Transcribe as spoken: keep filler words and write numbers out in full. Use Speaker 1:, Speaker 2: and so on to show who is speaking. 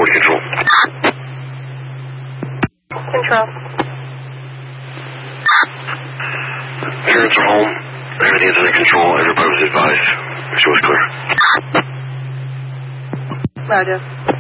Speaker 1: to control.
Speaker 2: Control.
Speaker 1: Parents are home. Everything's under control. Everybody was advised. So it's clear.
Speaker 2: Roger.